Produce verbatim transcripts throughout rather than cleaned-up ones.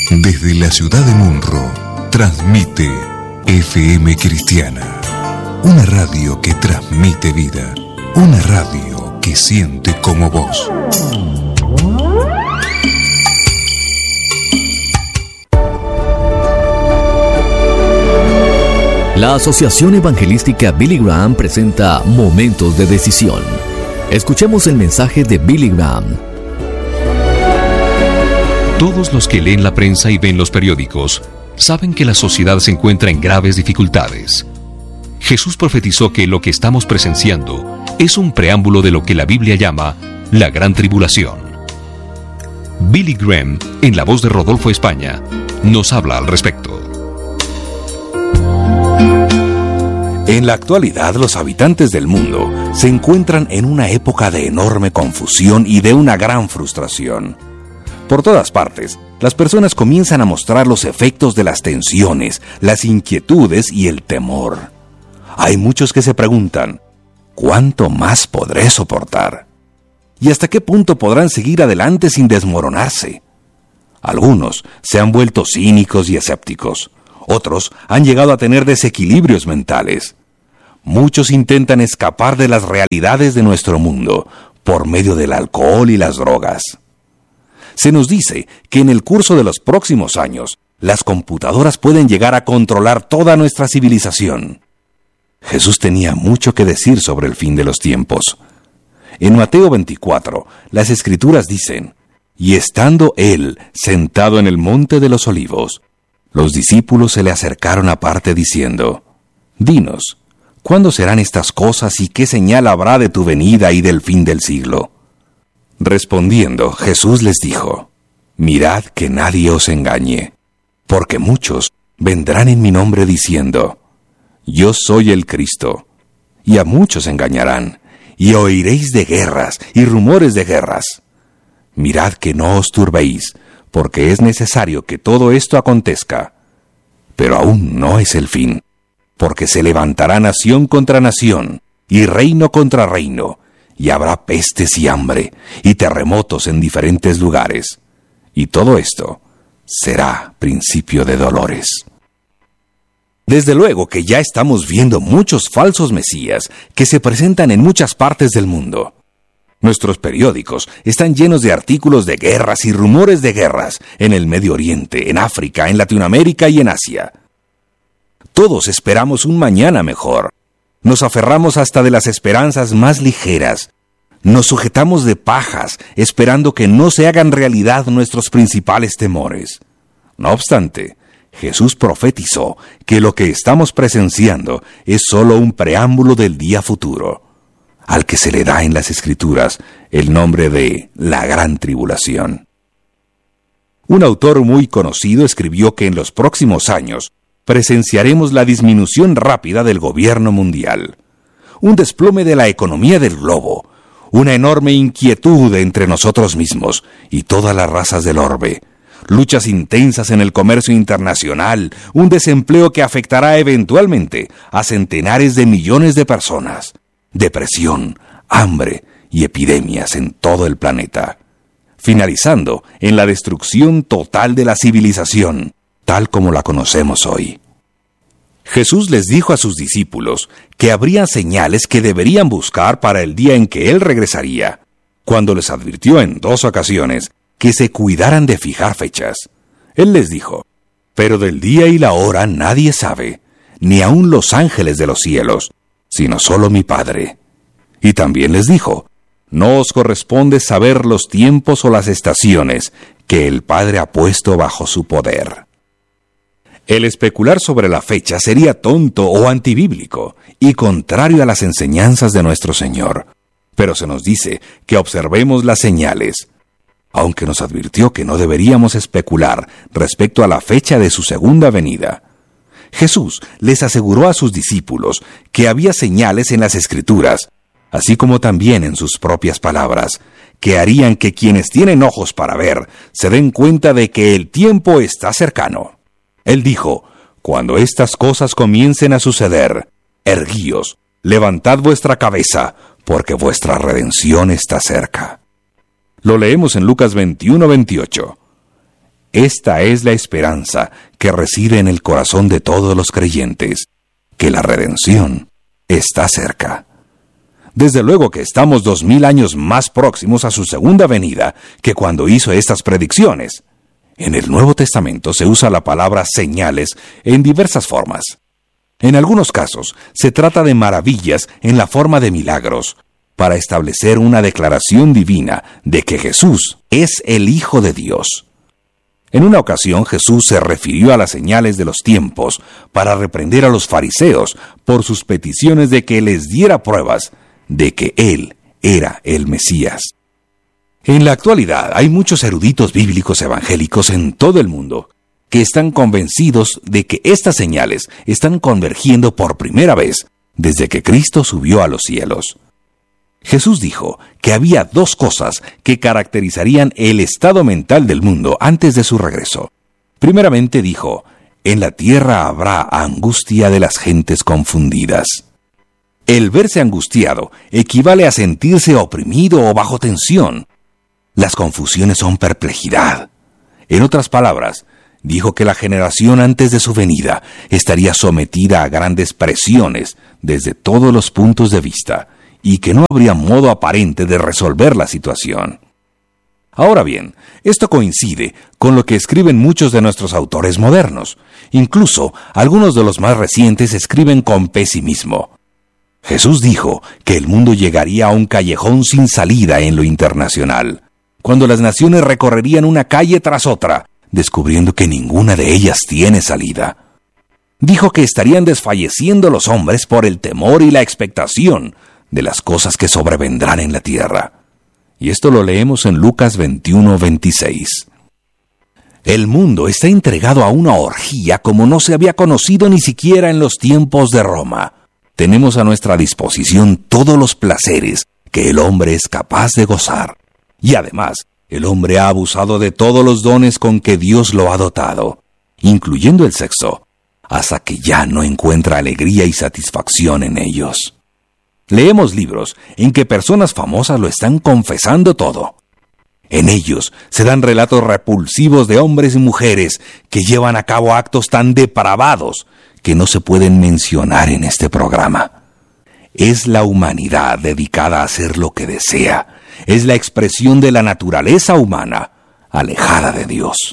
Desde la ciudad de Munro, transmite F M Cristiana. Una radio que transmite vida. Una radio que siente como vos. La Asociación Evangelística Billy Graham presenta Momentos de Decisión. Escuchemos el mensaje de Billy Graham. Todos los que leen la prensa y ven los periódicos saben que la sociedad se encuentra en graves dificultades. Jesús profetizó que lo que estamos presenciando es un preámbulo de lo que la Biblia llama la Gran Tribulación. Billy Graham, en la voz de Rodolfo España, nos habla al respecto. En la actualidad, los habitantes del mundo se encuentran en una época de enorme confusión y de una gran frustración. Por todas partes, las personas comienzan a mostrar los efectos de las tensiones, las inquietudes y el temor. Hay muchos que se preguntan, ¿cuánto más podré soportar? ¿Y hasta qué punto podrán seguir adelante sin desmoronarse? Algunos se han vuelto cínicos y escépticos. Otros han llegado a tener desequilibrios mentales. Muchos intentan escapar de las realidades de nuestro mundo por medio del alcohol y las drogas. Se nos dice que en el curso de los próximos años, las computadoras pueden llegar a controlar toda nuestra civilización. Jesús tenía mucho que decir sobre el fin de los tiempos. En Mateo veinticuatro, las Escrituras dicen, y estando él sentado en el monte de los olivos, los discípulos se le acercaron aparte diciendo, dinos, ¿cuándo serán estas cosas y qué señal habrá de tu venida y del fin del siglo? Respondiendo, Jesús les dijo, mirad que nadie os engañe, porque muchos vendrán en mi nombre diciendo, yo soy el Cristo, y a muchos engañarán, y oiréis de guerras y rumores de guerras. Mirad que no os turbéis, porque es necesario que todo esto acontezca. Pero aún no es el fin, porque se levantará nación contra nación, y reino contra reino, y habrá pestes y hambre, y terremotos en diferentes lugares. Y todo esto será principio de dolores. Desde luego que ya estamos viendo muchos falsos mesías que se presentan en muchas partes del mundo. Nuestros periódicos están llenos de artículos de guerras y rumores de guerras en el Medio Oriente, en África, en Latinoamérica y en Asia. Todos esperamos un mañana mejor. Nos aferramos hasta de las esperanzas más ligeras. Nos sujetamos de pajas, esperando que no se hagan realidad nuestros principales temores. No obstante, Jesús profetizó que lo que estamos presenciando es solo un preámbulo del día futuro, al que se le da en las Escrituras el nombre de la Gran Tribulación. Un autor muy conocido escribió que en los próximos años presenciaremos la disminución rápida del gobierno mundial, un desplome de la economía del globo, una enorme inquietud entre nosotros mismos y todas las razas del orbe, luchas intensas en el comercio internacional, un desempleo que afectará eventualmente a centenares de millones de personas, depresión, hambre y epidemias en todo el planeta, finalizando en la destrucción total de la civilización, tal como la conocemos hoy. Jesús les dijo a sus discípulos que habría señales que deberían buscar para el día en que Él regresaría, cuando les advirtió en dos ocasiones que se cuidaran de fijar fechas. Él les dijo, pero del día y la hora nadie sabe, ni aun los ángeles de los cielos, sino solo mi Padre. Y también les dijo, no os corresponde saber los tiempos o las estaciones que el Padre ha puesto bajo su poder. El especular sobre la fecha sería tonto o antibíblico y contrario a las enseñanzas de nuestro Señor. Pero se nos dice que observemos las señales, aunque nos advirtió que no deberíamos especular respecto a la fecha de su segunda venida. Jesús les aseguró a sus discípulos que había señales en las Escrituras, así como también en sus propias palabras, que harían que quienes tienen ojos para ver se den cuenta de que el tiempo está cercano. Él dijo, cuando estas cosas comiencen a suceder, erguíos, levantad vuestra cabeza, porque vuestra redención está cerca. Lo leemos en Lucas veintiuno veintiocho. Esta es la esperanza que reside en el corazón de todos los creyentes, que la redención está cerca. Desde luego que estamos dos mil años más próximos a su segunda venida que cuando hizo estas predicciones. En el Nuevo Testamento se usa la palabra señales en diversas formas. En algunos casos se trata de maravillas en la forma de milagros, para establecer una declaración divina de que Jesús es el Hijo de Dios. En una ocasión Jesús se refirió a las señales de los tiempos para reprender a los fariseos por sus peticiones de que les diera pruebas de que Él era el Mesías. En la actualidad hay muchos eruditos bíblicos evangélicos en todo el mundo que están convencidos de que estas señales están convergiendo por primera vez desde que Cristo subió a los cielos. Jesús dijo que había dos cosas que caracterizarían el estado mental del mundo antes de su regreso. Primeramente dijo, en la tierra habrá angustia de las gentes confundidas. El verse angustiado equivale a sentirse oprimido o bajo tensión. Las confusiones son perplejidad. En otras palabras, dijo que la generación antes de su venida estaría sometida a grandes presiones desde todos los puntos de vista y que no habría modo aparente de resolver la situación. Ahora bien, esto coincide con lo que escriben muchos de nuestros autores modernos. Incluso algunos de los más recientes escriben con pesimismo. Jesús dijo que el mundo llegaría a un callejón sin salida en lo internacional, cuando las naciones recorrerían una calle tras otra, descubriendo que ninguna de ellas tiene salida. Dijo que estarían desfalleciendo los hombres por el temor y la expectación de las cosas que sobrevendrán en la tierra. Y esto lo leemos en Lucas veintiuno veintiséis. El mundo está entregado a una orgía como no se había conocido ni siquiera en los tiempos de Roma. Tenemos a nuestra disposición todos los placeres que el hombre es capaz de gozar. Y además, el hombre ha abusado de todos los dones con que Dios lo ha dotado, incluyendo el sexo, hasta que ya no encuentra alegría y satisfacción en ellos. Leemos libros en que personas famosas lo están confesando todo. En ellos se dan relatos repulsivos de hombres y mujeres que llevan a cabo actos tan depravados que no se pueden mencionar en este programa. Es la humanidad dedicada a hacer lo que desea. Es la expresión de la naturaleza humana, alejada de Dios.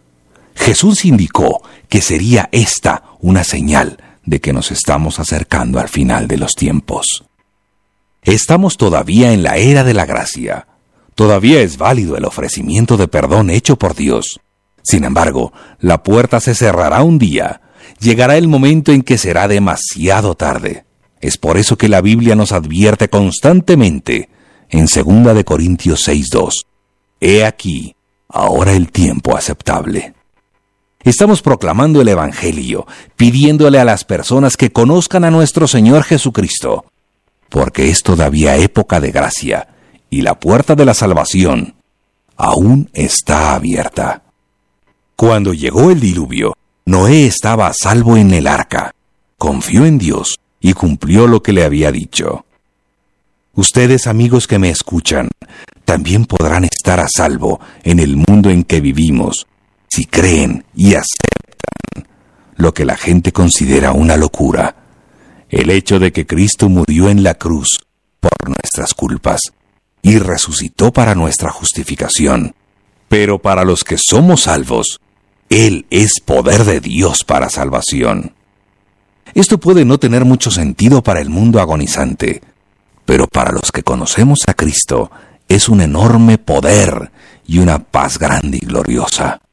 Jesús indicó que sería esta una señal de que nos estamos acercando al final de los tiempos. Estamos todavía en la era de la gracia. Todavía es válido el ofrecimiento de perdón hecho por Dios. Sin embargo, la puerta se cerrará un día. Llegará el momento en que será demasiado tarde. Es por eso que la Biblia nos advierte constantemente en segunda de Corintios seis dos. He aquí, ahora el tiempo aceptable. Estamos proclamando el Evangelio, pidiéndole a las personas que conozcan a nuestro Señor Jesucristo, porque es todavía época de gracia, y la puerta de la salvación aún está abierta. Cuando llegó el diluvio, Noé estaba a salvo en el arca, confió en Dios y cumplió lo que le había dicho. Ustedes, amigos que me escuchan, también podrán estar a salvo en el mundo en que vivimos, si creen y aceptan lo que la gente considera una locura, el hecho de que Cristo murió en la cruz por nuestras culpas y resucitó para nuestra justificación. Pero para los que somos salvos, Él es poder de Dios para salvación. Esto puede no tener mucho sentido para el mundo agonizante, pero para los que conocemos a Cristo es un enorme poder y una paz grande y gloriosa.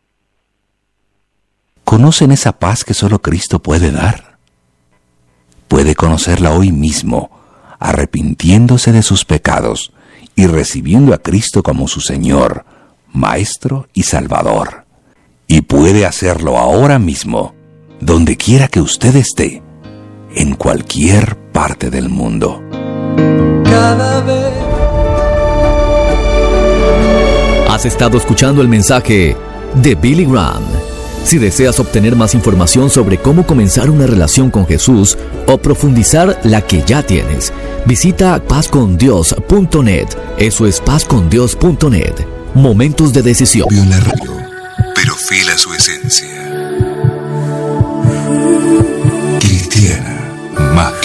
¿Conocen esa paz que solo Cristo puede dar? Puede conocerla hoy mismo, arrepintiéndose de sus pecados y recibiendo a Cristo como su Señor, Maestro y Salvador. Y puede hacerlo ahora mismo, donde quiera que usted esté, en cualquier parte del mundo. Cada vez. Has estado escuchando el mensaje de Billy Graham. Si deseas obtener más información sobre cómo comenzar una relación con Jesús o profundizar la que ya tienes, visita paz con dios punto net. Eso es paz con dios punto net. Momentos de decisión. En la radio, fiel a su esencia.